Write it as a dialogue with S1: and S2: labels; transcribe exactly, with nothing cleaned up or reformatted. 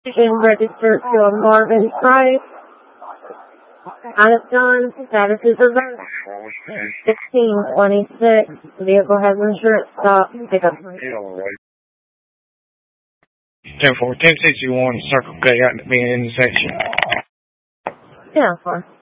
S1: Being registered to a Marvin Price. Out of John, status is reversed. sixteen twenty-six. Vehicle has insurance stop. Pick up.
S2: ten four, ten sixty-one, Circle K, out to be an intersection.
S1: Yeah, four.